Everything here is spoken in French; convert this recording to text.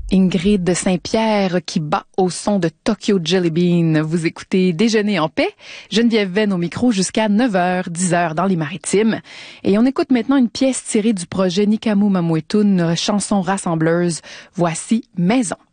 Ingrid de Saint-Pierre qui bat au son de Tokyo Jelly Bean. Vous écoutez Déjeuner en paix. Geneviève Venn au micro jusqu'à 9h, 10h dans les Maritimes. Et on écoute maintenant une pièce tirée du projet Nikamu Mamuetun, chanson rassembleuse. Voici Maison.